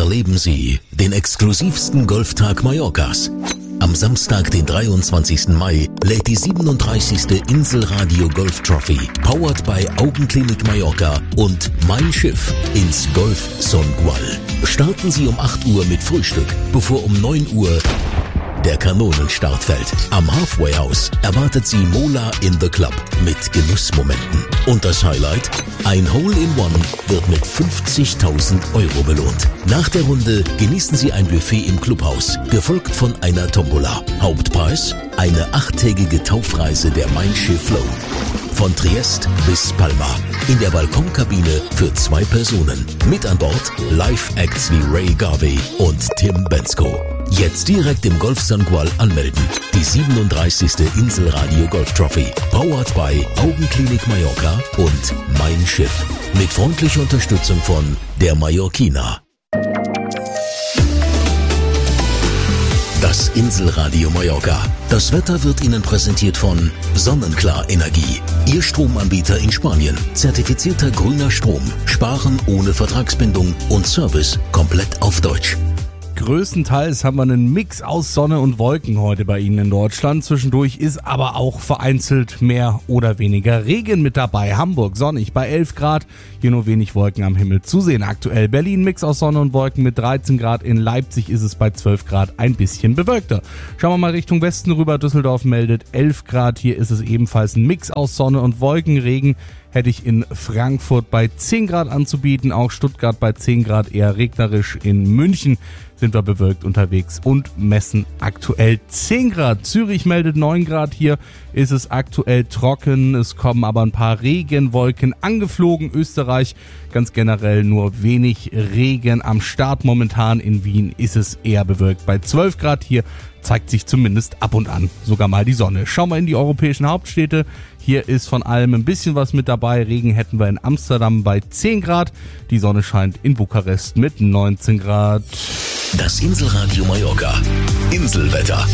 erleben Sie den exklusivsten Golftag Mallorcas. Am Samstag, den 23. Mai, lädt die 37. Inselradio Golf Trophy, powered by Augenklinik Mallorca und Mein Schiff ins Golf Songual. Starten Sie um 8 Uhr mit Frühstück, bevor um 9 Uhr der Kanonenstart fällt. Am Halfway House erwartet Sie Mola in the Club mit Genussmomenten. Und das Highlight? Ein Hole-in-One wird mit 50.000 Euro belohnt. Nach der Runde genießen Sie ein Buffet im Clubhaus, gefolgt von einer Tombola. Hauptpreis? Eine 8-tägige Taufreise der Mein Schiff Flow. Von Triest bis Palma. In der Balkonkabine für 2 Personen. Mit an Bord Live-Acts wie Ray Garvey und Tim Bensko. Jetzt direkt im Golf Songual anmelden. Die 37. Inselradio Golf Trophy. Powered by Augenklinik Mallorca und Mein Schiff. Mit freundlicher Unterstützung von der Mallorquina. Das Inselradio Mallorca. Das Wetter wird Ihnen präsentiert von Sonnenklar Energie. Ihr Stromanbieter in Spanien. Zertifizierter grüner Strom. Sparen ohne Vertragsbindung und Service komplett auf Deutsch. Größtenteils haben wir einen Mix aus Sonne und Wolken heute bei Ihnen in Deutschland. Zwischendurch ist aber auch vereinzelt mehr oder weniger Regen mit dabei. Hamburg sonnig bei 11 Grad, hier nur wenig Wolken am Himmel zu sehen aktuell. Berlin Mix aus Sonne und Wolken mit 13 Grad. In Leipzig ist es bei 12 Grad ein bisschen bewölkter. Schauen wir mal Richtung Westen rüber. Düsseldorf meldet 11 Grad. Hier ist es ebenfalls ein Mix aus Sonne und Wolken. Regen hätte ich in Frankfurt bei 10 Grad anzubieten, auch Stuttgart bei 10 Grad eher regnerisch. In München sind wir bewölkt unterwegs und messen aktuell 10 Grad. Zürich meldet 9 Grad, hier ist es aktuell trocken, es kommen aber ein paar Regenwolken angeflogen. Österreich ganz generell nur wenig Regen am Start momentan. In Wien ist es eher bewölkt bei 12 Grad, hier zeigt sich zumindest ab und an sogar mal die Sonne. Schauen wir in die europäischen Hauptstädte. Hier ist von allem ein bisschen was mit dabei. Regen hätten wir in Amsterdam bei 10 Grad. Die Sonne scheint in Bukarest mit 19 Grad. Das Inselradio Mallorca. Inselwetter.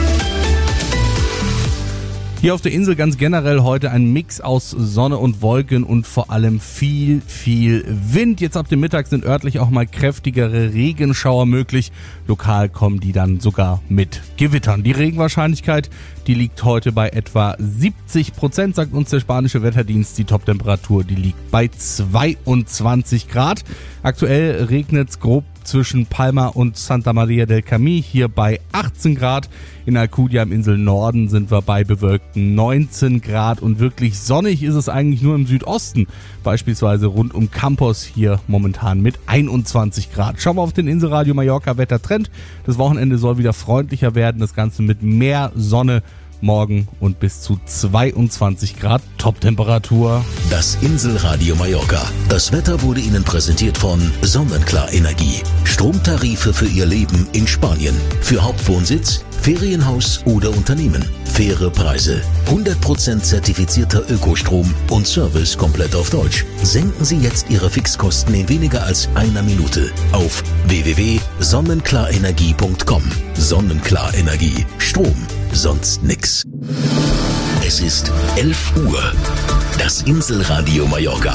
Hier auf der Insel ganz generell heute ein Mix aus Sonne und Wolken und vor allem viel Wind. Jetzt ab dem Mittag sind örtlich auch mal kräftigere Regenschauer möglich. Lokal kommen die dann sogar mit Gewittern. Die Regenwahrscheinlichkeit, die liegt heute bei etwa 70%, sagt uns der spanische Wetterdienst. Die Toptemperatur, die liegt bei 22 Grad. Aktuell regnet es grob zwischen Palma und Santa Maria del Camí, hier bei 18 Grad. In Alcudia im Inselnorden sind wir bei bewölkten 19 Grad und wirklich sonnig ist es eigentlich nur im Südosten, beispielsweise rund um Campos hier momentan mit 21 Grad. Schauen wir auf den Inselradio Mallorca Wettertrend. Das Wochenende soll wieder freundlicher werden, das Ganze mit mehr Sonne. Morgen und bis zu 22 Grad Toptemperatur. Das Inselradio Mallorca. Das Wetter wurde Ihnen präsentiert von Sonnenklar Energie. Stromtarife für Ihr Leben in Spanien. Für Hauptwohnsitz, Ferienhaus oder Unternehmen. Faire Preise. 100% zertifizierter Ökostrom und Service komplett auf Deutsch. Senken Sie jetzt Ihre Fixkosten in weniger als einer Minute auf www.sonnenklarenergie.com. Sonnenklar Energie. Strom. Sonst nix. Es ist 11 Uhr. Das Inselradio Mallorca.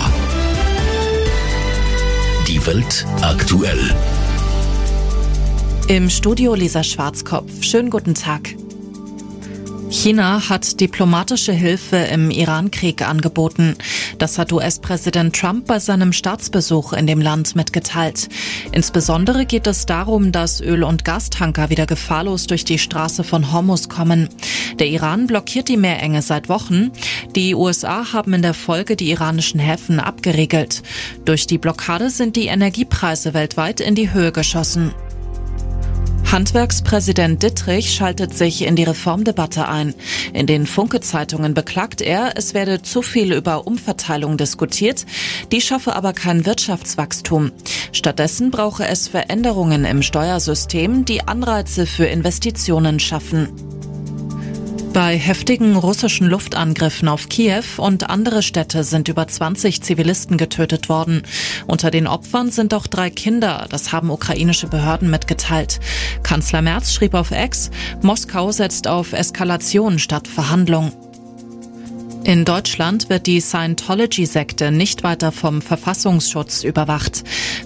Die Welt aktuell. Im Studio Lisa Schwarzkopf. Schönen guten Tag. China hat diplomatische Hilfe im Iran-Krieg angeboten. Das hat US-Präsident Trump bei seinem Staatsbesuch in dem Land mitgeteilt. Insbesondere geht es darum, dass Öl- und Gastanker wieder gefahrlos durch die Straße von Hormuz kommen. Der Iran blockiert die Meerenge seit Wochen. Die USA haben in der Folge die iranischen Häfen abgeriegelt. Durch die Blockade sind die Energiepreise weltweit in die Höhe geschossen. Handwerkspräsident Dittrich schaltet sich in die Reformdebatte ein. In den Funke-Zeitungen beklagt er, es werde zu viel über Umverteilung diskutiert, die schaffe aber kein Wirtschaftswachstum. Stattdessen brauche es Veränderungen im Steuersystem, die Anreize für Investitionen schaffen. Bei heftigen russischen Luftangriffen auf Kiew und andere Städte sind über 20 Zivilisten getötet worden. Unter den Opfern sind auch 3 Kinder, das haben ukrainische Behörden mitgeteilt. Kanzler Merz schrieb auf X, Moskau setzt auf Eskalation statt Verhandlung. In Deutschland wird die Scientology-Sekte nicht weiter vom Verfassungsschutz überwacht.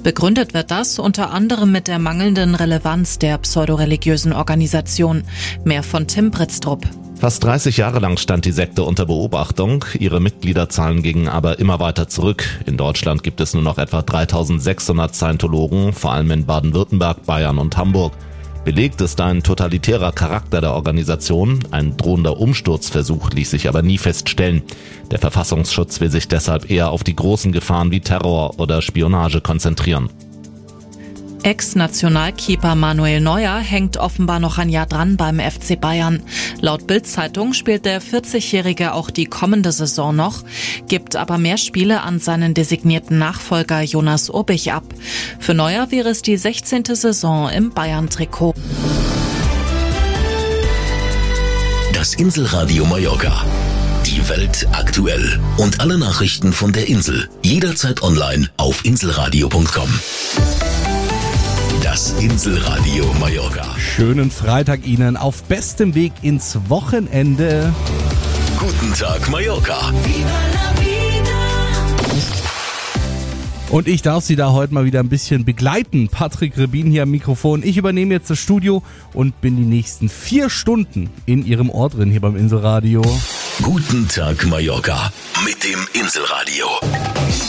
Begründet wird das unter anderem mit der mangelnden Relevanz der pseudoreligiösen Organisation. Mehr von Tim Britztrup. Fast 30 Jahre lang stand die Sekte unter Beobachtung, ihre Mitgliederzahlen gingen aber immer weiter zurück. In Deutschland gibt es nur noch etwa 3600 Scientologen, vor allem in Baden-Württemberg, Bayern und Hamburg. Belegt ist ein totalitärer Charakter der Organisation, ein drohender Umsturzversuch ließ sich aber nie feststellen. Der Verfassungsschutz will sich deshalb eher auf die großen Gefahren wie Terror oder Spionage konzentrieren. Ex-Nationalkeeper Manuel Neuer hängt offenbar noch ein Jahr dran beim FC Bayern. Laut Bild-Zeitung spielt der 40-Jährige auch die kommende Saison noch, gibt aber mehr Spiele an seinen designierten Nachfolger Jonas Urbich ab. Für Neuer wäre es die 16. Saison im Bayern-Trikot. Das Inselradio Mallorca. Die Welt aktuell. Und alle Nachrichten von der Insel. Jederzeit online auf inselradio.com. Das Inselradio Mallorca. Schönen Freitag Ihnen auf bestem Weg ins Wochenende. Guten Tag Mallorca. Und ich darf Sie da heute mal wieder ein bisschen begleiten. Patrick Rebin hier am Mikrofon. Ich übernehme jetzt das Studio und bin die nächsten 4 Stunden in Ihrem Ohr drin hier beim Inselradio. Guten Tag Mallorca mit dem Inselradio.